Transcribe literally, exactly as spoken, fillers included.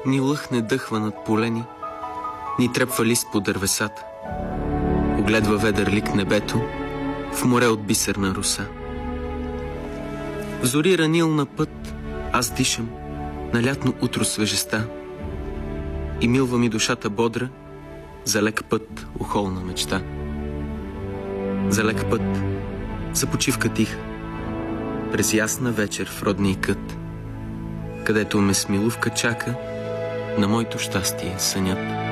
Ни лъх не дъхва над полени, ни трепва лист по дървесата. Огледва ведър лик небето в море от бисерна роса. В зори ранил на път аз дишам на лятно утро свежеста и милва ми душата бодра за лек път охолна мечта. За лек път, за почивка тиха, през ясна вечер в родния кът, където ме с милувка чака на моето щастие сънят.